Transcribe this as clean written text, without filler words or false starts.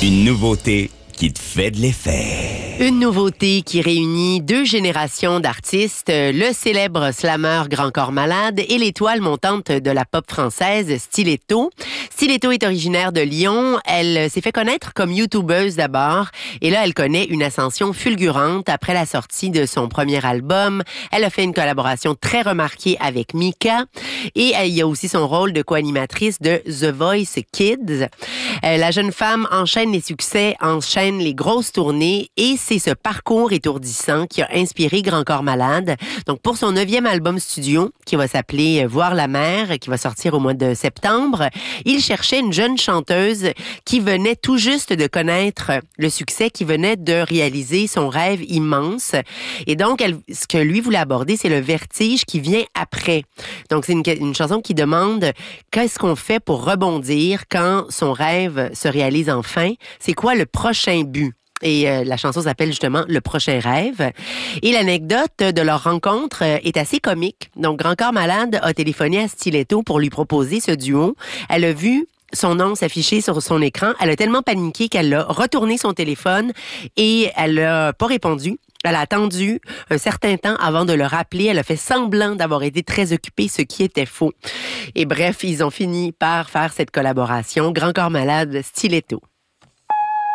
Une nouveauté qui te fait de l'effet. Une nouveauté qui réunit deux générations d'artistes, le célèbre slammer Grand Corps Malade et l'étoile montante de la pop française Stiletto. Stiletto est originaire de Lyon. Elle s'est fait connaître comme youtubeuse d'abord et là, elle connaît une ascension fulgurante après la sortie de son premier album. Elle a fait une collaboration très remarquée avec Mika et il y a aussi son rôle de co-animatrice de The Voice Kids. La jeune femme enchaîne les succès, enchaîne les grosses tournées et c'est ce parcours étourdissant qui a inspiré Grand Corps Malade. Donc, pour son 9e album studio, qui va s'appeler Voir la mer, qui va sortir au mois de septembre, il cherchait une jeune chanteuse qui venait tout juste de connaître le succès, qui venait de réaliser son rêve immense. Et donc, ce que lui voulait aborder, c'est le vertige qui vient après. Donc, c'est une chanson qui demande qu'est-ce qu'on fait pour rebondir quand son rêve se réalise enfin? C'est quoi le prochain but? Et la chanson s'appelle justement Le prochain rêve. Et l'anecdote de leur rencontre est assez comique. Donc, Grand Corps Malade a téléphoné à Stiletto pour lui proposer ce duo. Elle a vu son nom s'afficher sur son écran. Elle a tellement paniqué qu'elle a retourné son téléphone et elle n'a pas répondu. Elle a attendu un certain temps avant de le rappeler. Elle a fait semblant d'avoir été très occupée, ce qui était faux. Et bref, ils ont fini par faire cette collaboration. Grand Corps Malade, Stiletto.